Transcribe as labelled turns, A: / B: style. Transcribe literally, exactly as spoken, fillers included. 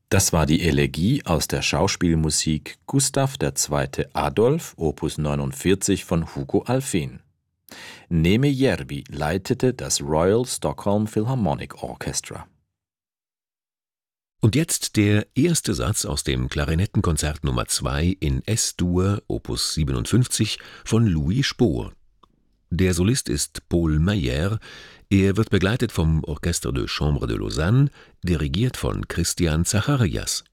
A: Das war die Elegie aus der Schauspielmusik Gustav der Zweite Adolf, Opus neunundvierzig von Hugo Alfvén. Neeme Järvi leitete das Royal Stockholm Philharmonic Orchestra.
B: Und jetzt der erste Satz aus dem Klarinettenkonzert Nummer zwei in S-Dur, Opus siebenundfünfzig von Louis Spohr. Der Solist ist Paul Mayer. Er wird begleitet vom Orchestre de Chambre de Lausanne, dirigiert von Christian Zacharias.